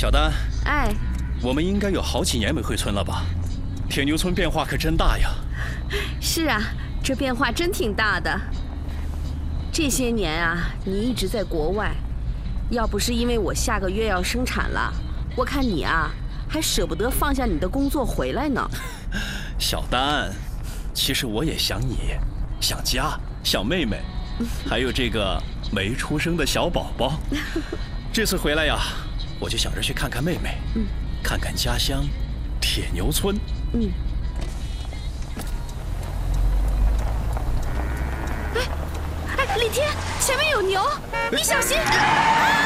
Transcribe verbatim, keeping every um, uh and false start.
小丹， 哎， 我们应该有好几年没回村了吧？铁牛村变化可真大呀！ 是啊，这变化真挺大的。这些年啊，你一直在国外，要不是因为我下个月要生产了，我看你啊，还舍不得放下你的工作回来呢。 小丹，其实我也想你，想家，想妹妹，还有这个没出生的小宝宝。这次回来呀，我就想着去看看妹妹，嗯，看看家乡铁牛村。 嗯。哎哎，李天，前面有牛，你小心！